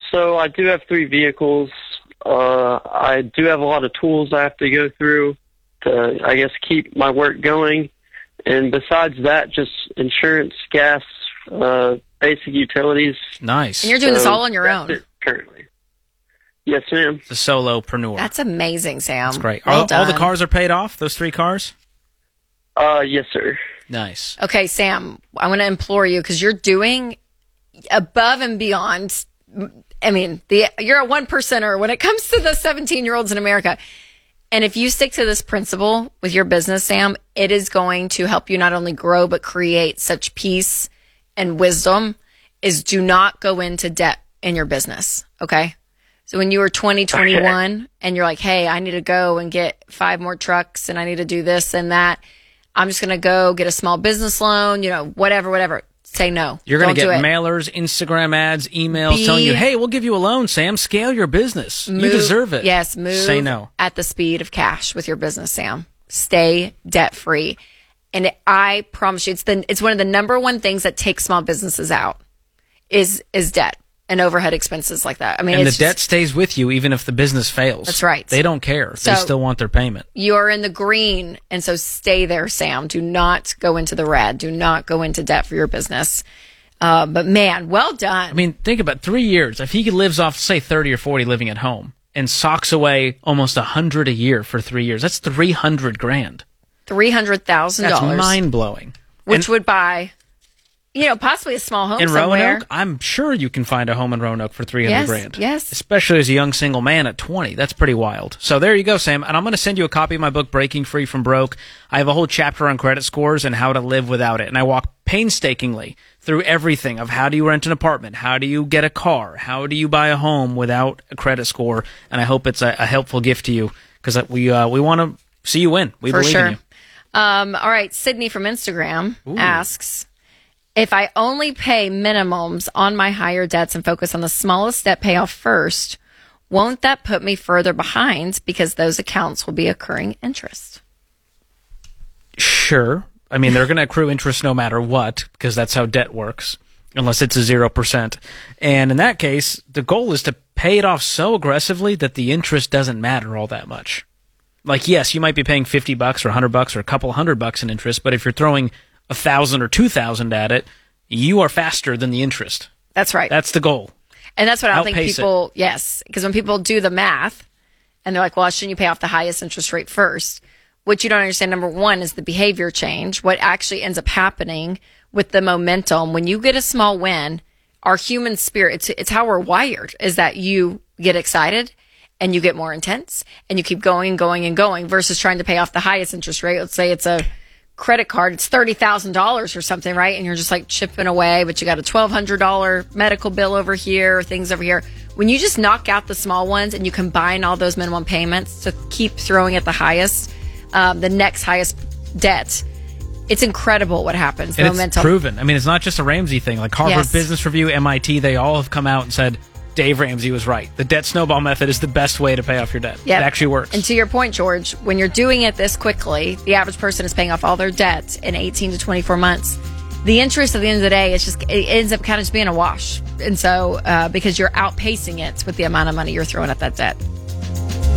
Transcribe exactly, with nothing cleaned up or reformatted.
So I do have three vehicles. Uh, I do have a lot of tools I have to go through to, I guess, keep my work going. And besides that, just insurance, gas, uh, basic utilities. Nice. And you're doing So this all on your that's own. it currently. Yes, ma'am. The solopreneur. That's amazing, Sam. That's great. Well all, done. all the cars are paid off, those three cars? Uh, yes, sir. Nice. Okay, Sam, I want to implore you because you're doing above and beyond. I mean, the you're a one percenter when it comes to the seventeen-year-olds in America. And if you stick to this principle with your business, Sam, it is going to help you not only grow, but create such peace and wisdom, is do not go into debt in your business, okay? So when you were twenty, twenty-one, okay, and you're like, hey, I need to go and get five more trucks and I need to do this and that, I'm just going to go get a small business loan, you know, whatever, whatever. Say no. You're going to Don't get do it. mailers, Instagram ads, emails Be, telling you, hey, we'll give you a loan, Sam. Scale your business. Move, you deserve it. Yes, move Say no. at the speed of cash with your business, Sam. Stay debt-free. And it, I promise you, it's the it's one of the number one things that takes small businesses out is is debt and overhead expenses like that. I mean, and it's the just, debt stays with you even if the business fails. That's right. They don't care. So, they still want their payment. You're in the green, and so stay there, Sam. Do not go into the red. Do not go into debt for your business. Uh, but man, well done. I mean, think about three years. If he lives off, say, thirty or forty living at home and socks away almost a hundred a year for three years, that's three hundred grand. Three hundred thousand dollars. That's mind blowing. Which and, would buy, you know, possibly a small home in somewhere. Roanoke. I'm sure you can find a home in Roanoke for three hundred yes, grand. Yes. Especially as a young single man at twenty. That's pretty wild. So there you go, Sam. And I'm going to send you a copy of my book, Breaking Free from Broke. I have a whole chapter on credit scores and how to live without it. And I walk painstakingly through everything of how do you rent an apartment, how do you get a car, how do you buy a home without a credit score. And I hope it's a, a helpful gift to you because we uh, we want to see you win. We For believe sure. in you. Um, all right, Sydney from Instagram Ooh. asks, if I only pay minimums on my higher debts and focus on the smallest debt payoff first, won't that put me further behind because those accounts will be accruing interest? Sure. I mean, they're going to accrue interest no matter what because that's how debt works, unless it's a zero percent. And in that case, the goal is to pay it off so aggressively that the interest doesn't matter all that much. Like, yes, you might be paying fifty bucks or one hundred bucks or a couple hundred bucks in interest, but if you're throwing a thousand or two thousand at it, you are faster than the interest. That's right. That's the goal. And that's what I don't think Outpace people, it. yes, because when people do the math and they're like, well, shouldn't you pay off the highest interest rate first? What you don't understand, number one, is the behavior change. What actually ends up happening with the momentum, when you get a small win, our human spirit, it's, it's how we're wired, is that you get excited and you get more intense and you keep going and going and going versus trying to pay off the highest interest rate. Let's say it's a credit card, it's thirty thousand dollars or something, right? And you're just like chipping away, but you got a twelve hundred dollars medical bill over here, things over here. When you just knock out the small ones and you combine all those minimum payments to keep throwing at the highest, um, the next highest debt, it's incredible what happens. The and momentum. It's proven. I mean, it's not just a Ramsey thing. Like Harvard Yes. Business Review, M I T, they all have come out and said, Dave Ramsey was right. The debt snowball method is the best way to pay off your debt. Yep. It actually works. And to your point, George, when you're doing it this quickly, the average person is paying off all their debt in eighteen to twenty-four months. The interest at the end of the day, it's just, it ends up kind of just being a wash. And so, uh, because you're outpacing it with the amount of money you're throwing at that debt.